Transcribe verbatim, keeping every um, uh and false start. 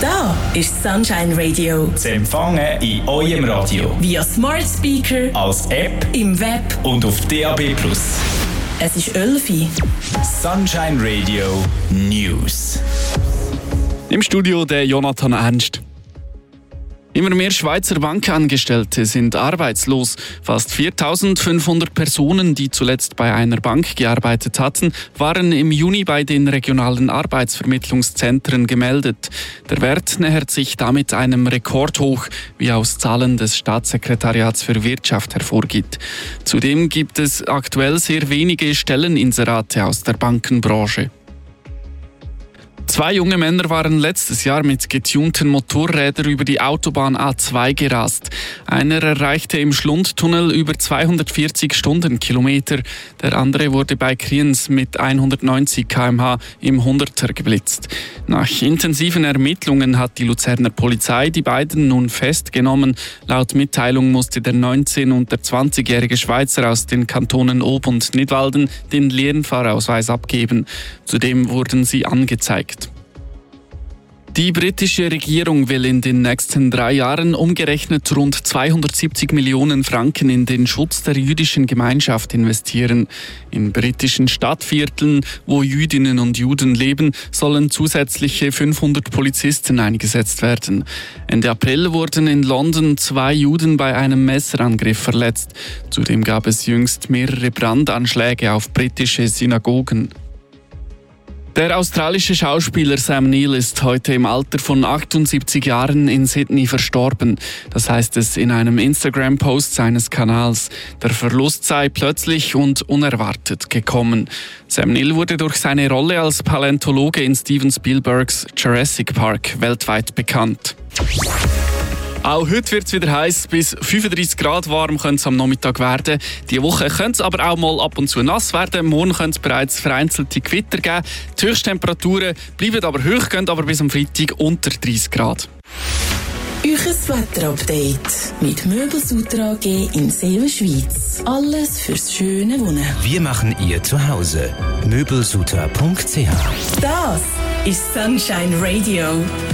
Da ist Sunshine Radio. Zu empfangen in eurem Radio. Via Smart Speaker, als App, im Web und auf D A B plus. Es ist Elfi. Sunshine Radio News. Im Studio der Jonathan Ernst. Immer mehr Schweizer Bankangestellte sind arbeitslos. Fast viertausendfünfhundert Personen, die zuletzt bei einer Bank gearbeitet hatten, waren im Juni bei den regionalen Arbeitsvermittlungszentren gemeldet. Der Wert nähert sich damit einem Rekordhoch, wie aus Zahlen des Staatssekretariats für Wirtschaft hervorgeht. Zudem gibt es aktuell sehr wenige Stelleninserate aus der Bankenbranche. Zwei junge Männer waren letztes Jahr mit getunten Motorrädern über die Autobahn A zwei gerast. Einer erreichte im Schlundtunnel über zweihundertvierzig Stundenkilometer. Der andere wurde bei Kriens mit hundertneunzig Kilometer pro Stunde im Hunderter geblitzt. Nach intensiven Ermittlungen hat die Luzerner Polizei die beiden nun festgenommen. Laut Mitteilung musste der neunzehn- und der zwanzigjährige Schweizer aus den Kantonen Ob und Nidwalden den Lernfahrausweis abgeben. Zudem wurden sie angezeigt. Die britische Regierung will in den nächsten drei Jahren umgerechnet rund zweihundertsiebzig Millionen Franken in den Schutz der jüdischen Gemeinschaft investieren. In britischen Stadtvierteln, wo Jüdinnen und Juden leben, sollen zusätzliche fünfhundert Polizisten eingesetzt werden. Ende April wurden in London zwei Juden bei einem Messerangriff verletzt. Zudem gab es jüngst mehrere Brandanschläge auf britische Synagogen. Der australische Schauspieler Sam Neill ist heute im Alter von achtundsiebzig Jahren in Sydney verstorben. Das heißt es in einem Instagram-Post seines Kanals. Der Verlust sei plötzlich und unerwartet gekommen. Sam Neill wurde durch seine Rolle als Paläontologe in Steven Spielbergs Jurassic Park weltweit bekannt. Auch heute wird es wieder heiß, bis fünfunddreissig Grad warm könnte es am Nachmittag werden. Diese Woche könnte es aber auch mal ab und zu nass werden. Morgen könnte es bereits vereinzelte Gewitter geben. Die Höchsttemperaturen bleiben aber hoch, gehen aber bis am Freitag unter dreißig Grad. Euches Wetterupdate mit Möbelsutra A G in Seelenschweiz. Alles fürs schöne Wohnen. Wir machen ihr Zuhause. möbelsutra punkt c h. Das ist Sunshine Radio.